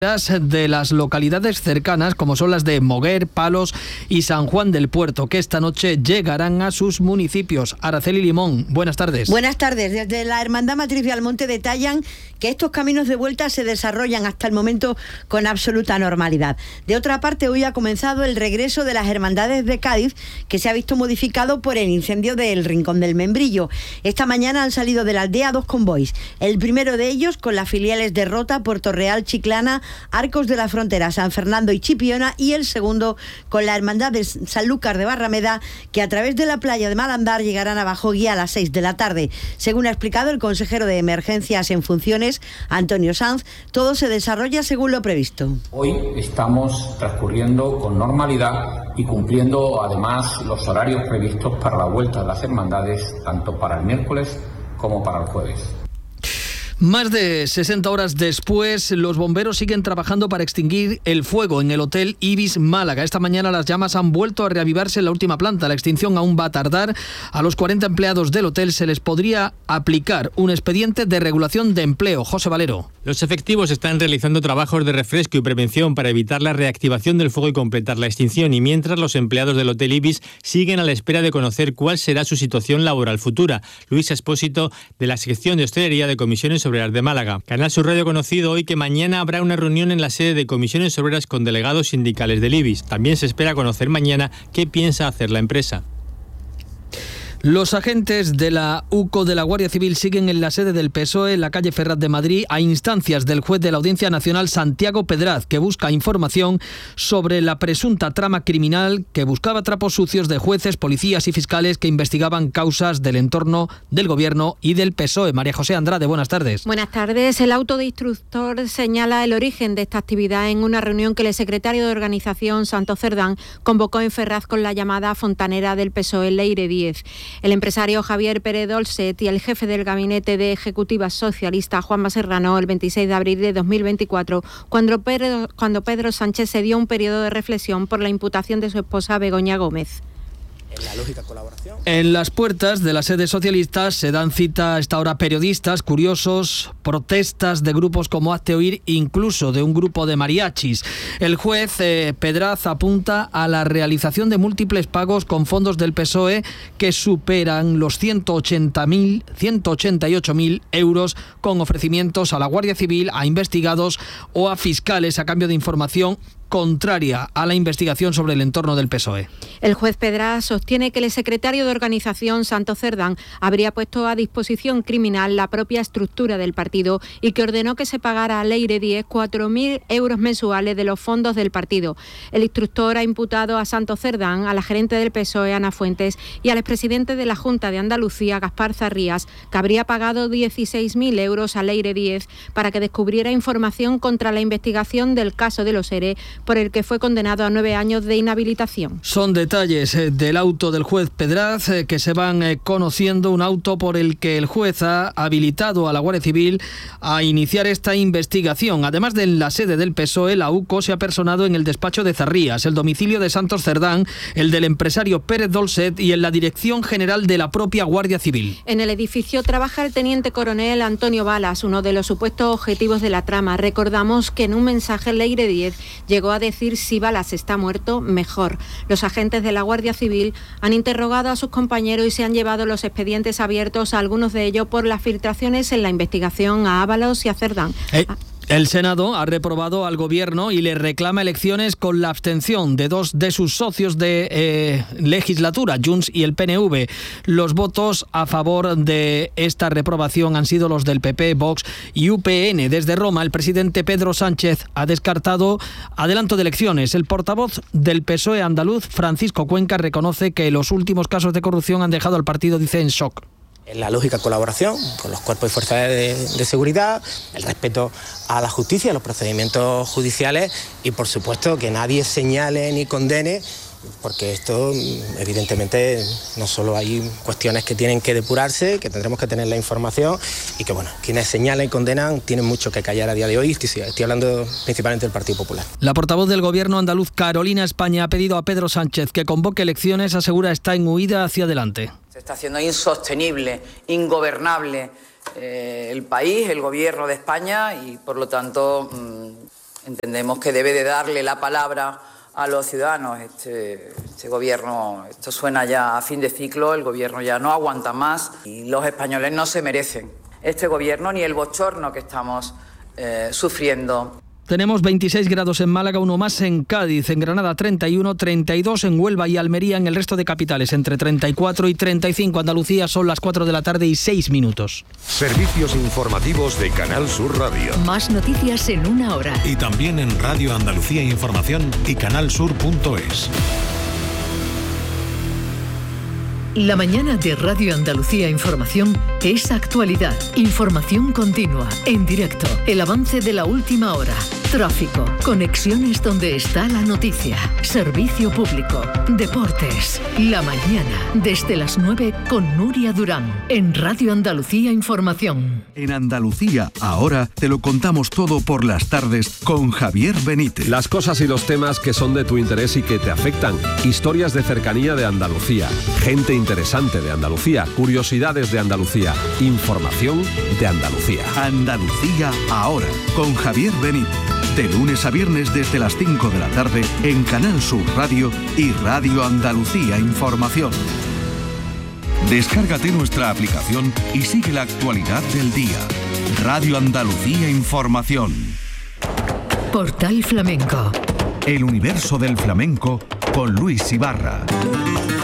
de las localidades cercanas, como son las de Moguer, Palos y San Juan del Puerto, que esta noche llegarán a sus municipios. Araceli Limón, buenas tardes. Buenas tardes. Desde la Hermandad Matriz de Almonte detallan que estos caminos de vuelta se desarrollan hasta el momento con absoluta normalidad. De otra parte, hoy ha comenzado el regreso de las hermandades de Cádiz, que se ha visto modificado por el incendio del Rincón del Membrillo. Esta mañana han salido de la aldea 2 convoys. El primero de ellos con las filiales de Rota, Puerto Real, Chiclana, Arcos de la Frontera, San Fernando y Chipiona, y el segundo con la Hermandad de Sanlúcar de Barrameda, que a través de la playa de Malandar llegarán a Bajoguía a las 6 de la tarde. Según ha explicado el consejero de Emergencias en funciones, Antonio Sanz, todo se desarrolla según lo previsto. Hoy estamos transcurriendo con normalidad y cumpliendo además los horarios previstos para la vuelta de las hermandades, tanto para el miércoles como para el jueves. Más de 60 horas después, los bomberos siguen trabajando para extinguir el fuego en el Hotel Ibis Málaga. Esta mañana las llamas han vuelto a reavivarse en la última planta. La extinción aún va a tardar. A los 40 empleados del hotel se les podría aplicar un expediente de regulación de empleo. José Valero. Los efectivos están realizando trabajos de refresco y prevención para evitar la reactivación del fuego y completar la extinción. Y mientras, los empleados del Hotel Ibis siguen a la espera de conocer cuál será su situación laboral futura. Luis Espósito, de la sección de hostelería de Comisiones Obreras de Málaga. Canal Sur Radio ha conocido hoy que mañana habrá una reunión en la sede de Comisiones Obreras con delegados sindicales del IBIS. También se espera conocer mañana qué piensa hacer la empresa. Los agentes de la UCO de la Guardia Civil siguen en la sede del PSOE en la calle Ferraz de Madrid a instancias del juez de la Audiencia Nacional Santiago Pedraz, que busca información sobre la presunta trama criminal que buscaba trapos sucios de jueces, policías y fiscales que investigaban causas del entorno del Gobierno y del PSOE. María José Andrade, buenas tardes. Buenas tardes. El auto de instructor señala el origen de esta actividad en una reunión que el secretario de organización, Santos Cerdán, convocó en Ferraz con la llamada fontanera del PSOE, Leire Díez. El empresario Javier Pérez Dolcet y el jefe del gabinete de ejecutiva socialista, Juanma Serrano, el 26 de abril de 2024, cuando Pedro Sánchez se dio un periodo de reflexión por la imputación de su esposa Begoña Gómez. En la lógica colaboración. En las puertas de la sede socialista se dan cita a esta hora periodistas, curiosos, protestas de grupos como Hazte Oír, incluso de un grupo de mariachis. El juez Pedraz apunta a la realización de múltiples pagos con fondos del PSOE que superan los 188.000 euros con ofrecimientos a la Guardia Civil, a investigados o a fiscales a cambio de información contraria a la investigación sobre el entorno del PSOE. El juez Pedraz sostiene que el secretario de organización, Santos Cerdán, habría puesto a disposición criminal la propia estructura del partido y que ordenó que se pagara a Leire Díez 4.000 euros mensuales de los fondos del partido. El instructor ha imputado a Santos Cerdán, a la gerente del PSOE, Ana Fuentes, y al expresidente de la Junta de Andalucía, Gaspar Zarrías, que habría pagado 16.000 euros a Leire Díez para que descubriera información contra la investigación del caso de los ERE, por el que fue condenado a 9 años de inhabilitación. Son detalles del auto del juez Pedraz que se van conociendo, un auto por el que el juez ha habilitado a la Guardia Civil a iniciar esta investigación. Además de la sede del PSOE, la UCO se ha personado en el despacho de Zarrías, el domicilio de Santos Cerdán, el del empresario Pérez Dolcet y en la Dirección General de la propia Guardia Civil. En el edificio trabaja el teniente coronel Antonio Balas, uno de los supuestos objetivos de la trama. Recordamos que en un mensaje Leire Díez llegó a decir: si Balas está muerto, mejor. Los agentes de la Guardia Civil han interrogado a sus compañeros y se han llevado los expedientes abiertos, a algunos de ellos por las filtraciones en la investigación a Ábalos y a Cerdán. El Senado ha reprobado al Gobierno y le reclama elecciones con la abstención de dos de sus socios de legislatura, Junts y el PNV. Los votos a favor de esta reprobación han sido los del PP, Vox y UPN. Desde Roma, el presidente Pedro Sánchez ha descartado adelanto de elecciones. El portavoz del PSOE andaluz, Francisco Cuenca, reconoce que los últimos casos de corrupción han dejado al partido, dice, en shock. En la lógica colaboración con los cuerpos y fuerzas de seguridad, el respeto a la justicia, a los procedimientos judiciales y, por supuesto, que nadie señale ni condene, porque esto, evidentemente, no solo hay cuestiones que tienen que depurarse, que tendremos que tener la información y que, bueno, quienes señalan y condenan tienen mucho que callar a día de hoy. Estoy hablando principalmente del Partido Popular. La portavoz del Gobierno andaluz, Carolina España, ha pedido a Pedro Sánchez que convoque elecciones. Asegura está en huida hacia adelante. Se está haciendo insostenible, ingobernable el país, el Gobierno de España y, por lo tanto, Entendemos que debe de darle la palabra a los ciudadanos. Este gobierno, esto suena ya a fin de ciclo, el gobierno ya no aguanta más y los españoles no se merecen este gobierno ni el bochorno que estamos sufriendo. Tenemos 26 grados en Málaga, uno más en Cádiz, en Granada 31, 32 en Huelva y Almería, en el resto de capitales entre 34 y 35. Andalucía son las 4 de la tarde y 6 minutos. Servicios informativos de Canal Sur Radio. Más noticias en una hora. Y también en Radio Andalucía Información y canalsur.es. La mañana de Radio Andalucía Información es actualidad, información continua, en directo, el avance de la última hora, tráfico, conexiones donde está la noticia, servicio público, deportes. La mañana, desde las 9 con Nuria Durán, en Radio Andalucía Información. En Andalucía, ahora te lo contamos todo por las tardes con Javier Benítez. Las cosas y los temas que son de tu interés y que te afectan. Historias de cercanía de Andalucía. Gente interesante de Andalucía. Curiosidades de Andalucía. Información de Andalucía. Andalucía ahora, con Javier Benítez. De lunes a viernes desde las 5 de la tarde en Canal Sur Radio y Radio Andalucía Información. Descárgate nuestra aplicación y sigue la actualidad del día. Radio Andalucía Información. Portal Flamenco. El universo del flamenco con Luis Ibarra.